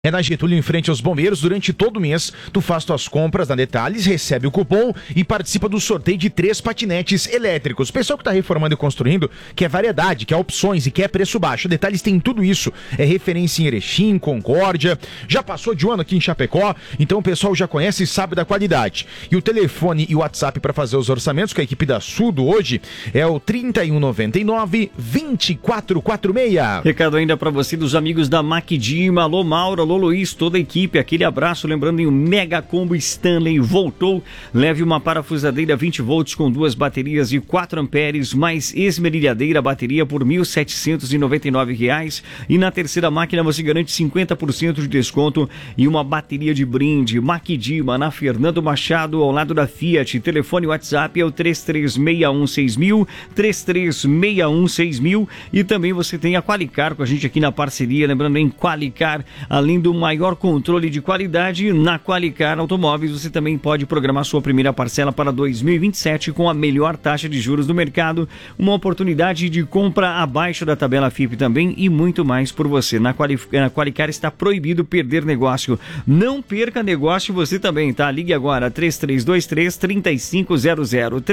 É na Getúlio, em frente aos bombeiros. Durante todo o mês, tu faz tuas compras na Detalhes, recebe o cupom e participa do sorteio de 3 patinetes elétricos. O pessoal que tá reformando e construindo quer variedade, quer opções e quer preço baixo. A Detalhes tem tudo isso. É referência em Erechim, Concórdia. Já passou de um ano aqui em Chapecó, então o pessoal já conhece e sabe da qualidade. E o telefone e o WhatsApp para fazer os orçamentos com a equipe da Sudo hoje é o 3199-2446. Recado ainda para você dos amigos da Macdima. Alô, Mauro. Alô, Luiz, toda a equipe, aquele abraço, lembrando em o Mega Combo Stanley voltou. Leve uma parafusadeira 20 volts com 2 baterias de 4 amperes, mais esmerilhadeira bateria por R$ 1.799. E na terceira máquina você garante 50% de desconto e uma bateria de brinde. Macdima, na Fernando Machado, ao lado da Fiat. Telefone WhatsApp é o 33616000, 33616000. E também você tem a Qualicar com a gente aqui na parceria, lembrando em Qualicar, além do maior controle de qualidade, na Qualicar Automóveis você também pode programar sua primeira parcela para 2027 com a melhor taxa de juros do mercado, uma oportunidade de compra abaixo da tabela FIP também e muito mais por você. Na Qualicar está proibido perder negócio. Não perca negócio você também, tá? Ligue agora 3323-3500,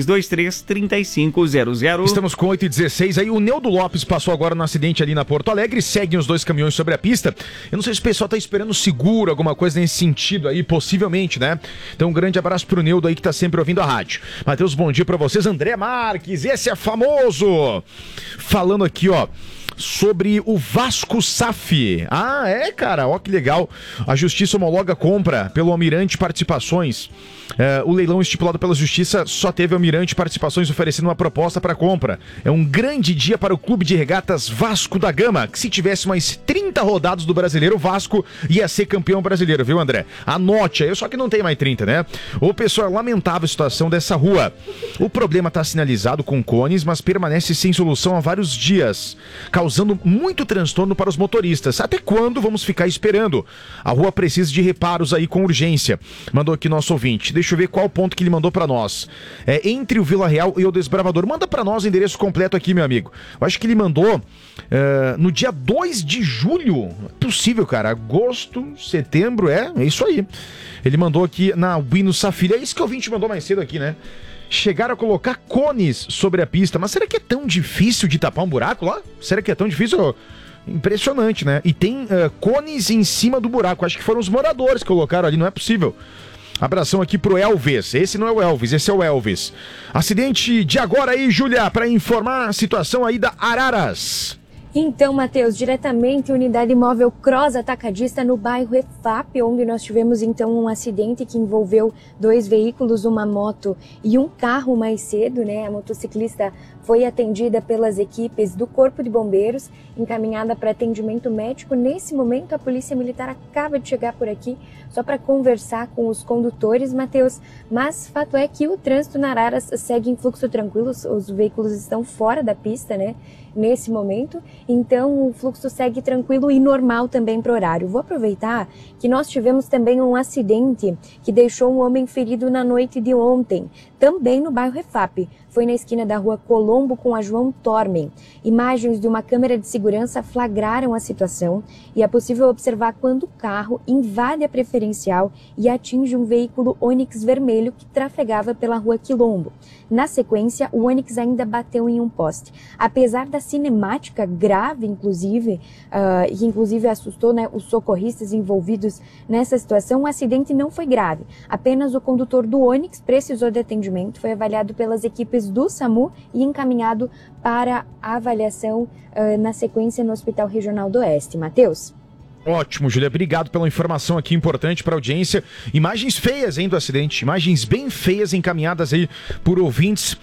3323-3500. Estamos com 8h16, aí o Neudo Lopes passou agora no acidente ali na Porto Alegre, seguem os 2 caminhões sobre a pista. Eu não sei se o pessoal tá esperando seguro, alguma coisa nesse sentido aí, possivelmente, né? Então um grande abraço pro Neudo aí que tá sempre ouvindo a rádio. Matheus, bom dia pra vocês. André Marques, esse é famoso! Falando aqui, ó, sobre o Vasco SAF. Ah, é, cara, ó que legal. A Justiça homologa a compra pelo Almirante Participações. O leilão estipulado pela Justiça só teve Almirante Participações oferecendo uma proposta para compra. É um grande dia para o Clube de Regatas Vasco da Gama, que se tivesse mais 30 rodadas do Brasileiro, o Vasco ia ser campeão brasileiro, viu, André? Anote aí, só que não tem mais 30, né? O pessoal, é lamentável a situação dessa rua. O problema está sinalizado com cones, mas permanece sem solução há vários dias, causando muito transtorno para os motoristas. Até quando vamos ficar esperando? A rua precisa de reparos aí com urgência. Mandou aqui nosso ouvinte. Deixa eu ver qual ponto que ele mandou pra nós. É entre o Vila Real e o Desbravador. Manda pra nós o endereço completo aqui, meu amigo. Eu acho que ele mandou no dia 2 de julho. É possível, cara. Agosto, setembro, é isso aí. Ele mandou aqui na Wino Safira. É isso que o ouvinte mandou mais cedo aqui, né? Chegaram a colocar cones sobre a pista. Mas será que é tão difícil de tapar um buraco lá? Será que é tão difícil? Impressionante, né? E tem cones em cima do buraco. Acho que foram os moradores que colocaram ali. Não é possível. Abração aqui pro Elvis. Esse não é o Elvis, esse é o Elvis. Acidente de agora aí, Júlia, para informar a situação aí da Araras. Então, Matheus, diretamente unidade móvel Cross Atacadista no bairro EFAP, onde nós tivemos então um acidente que envolveu 2 veículos, uma moto e um carro mais cedo, né? A motociclista foi atendida pelas equipes do Corpo de Bombeiros, encaminhada para atendimento médico. Nesse momento, a Polícia Militar acaba de chegar por aqui só para conversar com os condutores, Matheus. Mas fato é que o trânsito na Araras segue em fluxo tranquilo, os veículos estão fora da pista, né? Nesse momento, então o fluxo segue tranquilo e normal também para o horário. Vou aproveitar que nós tivemos também um acidente que deixou um homem ferido na noite de ontem, também no bairro EFAP. Foi na esquina da rua Colombo com a João Tormen. Imagens de uma câmera de segurança flagraram a situação e é possível observar quando o carro invade a preferencial e atinge um veículo Onix vermelho que trafegava pela rua Quilombo. Na sequência, o Onix ainda bateu em um poste. Apesar da cinemática grave, inclusive, que inclusive assustou, né, os socorristas envolvidos nessa situação, o acidente não foi grave. Apenas o condutor do Onix precisou de atendimento, foi avaliado pelas equipes do SAMU e encaminhado para a avaliação na sequência no Hospital Regional do Oeste. Matheus? Ótimo, Júlia. Obrigado pela informação aqui importante para a audiência. Imagens feias, hein, do acidente. Imagens bem feias encaminhadas aí por ouvintes.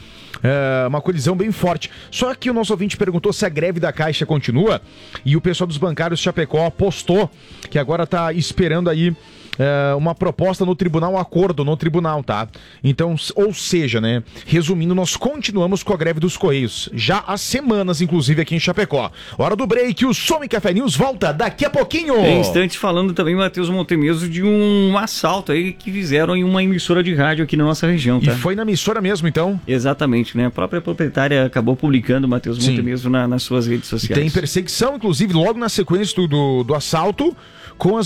Uma colisão bem forte. Só que o nosso ouvinte perguntou se a greve da Caixa continua e o pessoal dos bancários de Chapecó postou que agora está esperando aí uma proposta no tribunal, um acordo no tribunal, tá? Então, ou seja, né? Resumindo, nós continuamos com a greve dos Correios, já há semanas, inclusive, aqui em Chapecó. Hora do break, o Som e Café News volta daqui a pouquinho. Em instante, falando também, Matheus Montemeso, de um assalto aí que fizeram em uma emissora de rádio aqui na nossa região, tá? E foi na emissora mesmo, então? Exatamente, né? A própria proprietária acabou publicando, Matheus Montemeso, nas suas redes sociais. Tem perseguição, inclusive, logo na sequência do assalto, com as